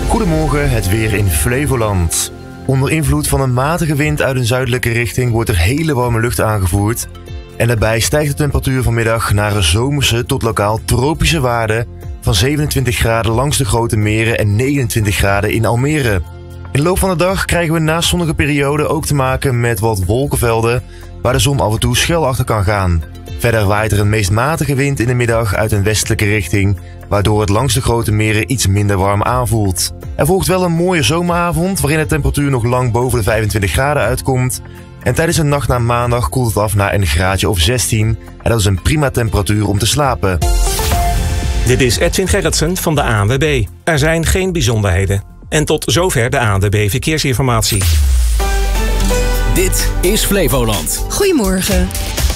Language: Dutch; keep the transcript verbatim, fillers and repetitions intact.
Goedemorgen, het weer in Flevoland. Onder invloed van een matige wind uit een zuidelijke richting wordt er hele warme lucht aangevoerd. En daarbij stijgt de temperatuur vanmiddag naar een zomerse tot lokaal tropische waarde van zevenentwintig graden langs de grote meren en negenentwintig graden in Almere. In de loop van de dag krijgen we naast zonnige perioden ook te maken met wat wolkenvelden waar de zon af en toe schuil achter kan gaan. Verder waait er een meest matige wind in de middag uit een westelijke richting, waardoor het langs de grote meren iets minder warm aanvoelt. Er volgt wel een mooie zomeravond waarin de temperatuur nog lang boven de vijfentwintig graden uitkomt. En tijdens de nacht naar maandag koelt het af naar een graadje of zestien. En dat is een prima temperatuur om te slapen. Dit is Edwin Gerritsen van de A N W B. Er zijn geen bijzonderheden. En tot zover de A N W B Verkeersinformatie. Dit is Flevoland. Goedemorgen.